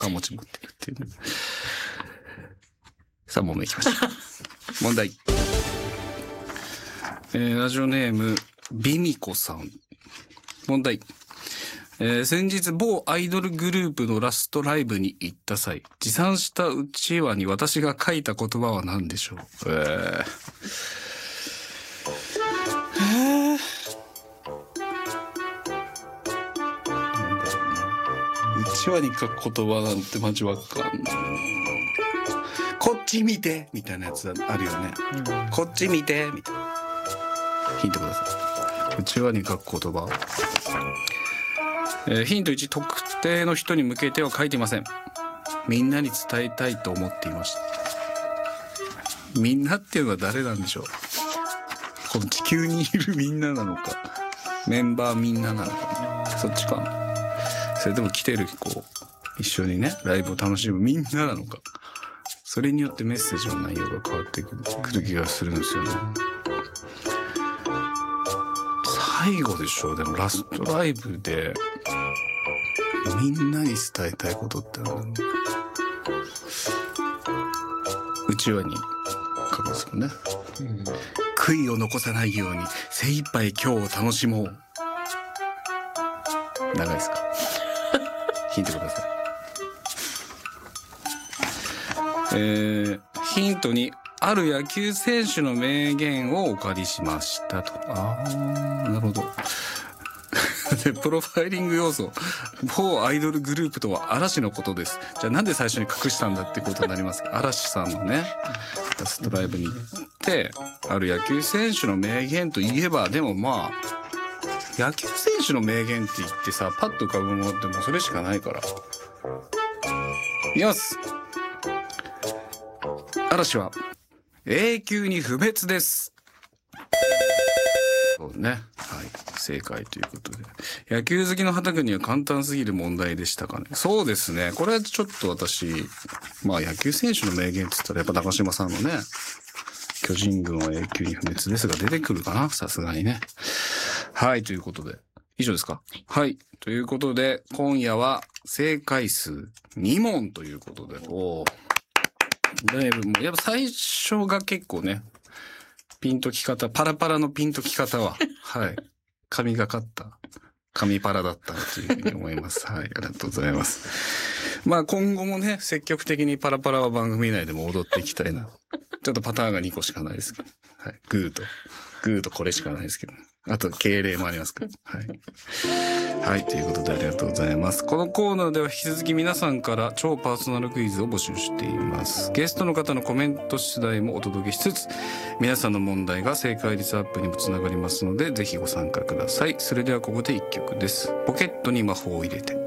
かもち持っていくっていうね。3問目いきましょう。問題。ラジオネーム、ビミコさん。問題。先日某アイドルグループのラストライブに行った際、持参したうちわに私が書いた言葉は何でしょう。うちわに書く言葉なんてマジわかんない。こっち見てみたいなやつあるよね。こっち見てみたいな。ヒントください。うちわに書く言葉。ヒント1、特定の人に向けては書いていません。みんなに伝えたいと思っていました。みんなっていうのは誰なんでしょう。この地球にいるみんななのか、メンバーみんななのか、そっちかな。それとも来てる子、一緒にねライブを楽しむみんななのか。それによってメッセージの内容が変わってくる気がするんですよね。最後でしょ。でもラストライブでみんなに伝えたいことってあるの。うちわに書くんですもんね。悔いを残さないように精一杯今日を楽しもう。長いですか。ヒントください。ヒントにある野球選手の名言をお借りしましたと。なるほど。でプロファイリング要素、某アイドルグループとは嵐のことです。じゃあなんで最初に隠したんだってことになりますか。嵐さんのねラストライブに行ってある野球選手の名言といえば、でもまあ野球選手の名言って言ってさパッと浮かぶものってもうそれしかないから。いきます。嵐は永久に不滅です。そうね、はい、正解ということで、野球好きの畑には簡単すぎる問題でしたかね。そうですね、これはちょっと私まあ野球選手の名言って言ったらやっぱ長嶋さんのね巨人軍は永久に不滅ですが出てくるかな、さすがにね。はい、ということで以上ですか。はい、ということで今夜は正解数2問ということで、だいぶもうやっぱ最初が結構ねピンとき方、パラパラのピンとき方ははい神がかった神パラだったというふうに思います。はい、ありがとうございます。まあ今後もね積極的にパラパラは番組内でも踊っていきたいな。ちょっとパターンが2個しかないですけど、はい、グーとこれしかないですけど、あと敬礼もありますから。はい。はい、ということでありがとうございます。このコーナーでは引き続き皆さんから超パーソナルクイズを募集しています。ゲストの方のコメント次第もお届けしつつ、皆さんの問題が正解率アップにもつながりますので、ぜひご参加ください。それではここで1曲です。ポケットに魔法を入れて。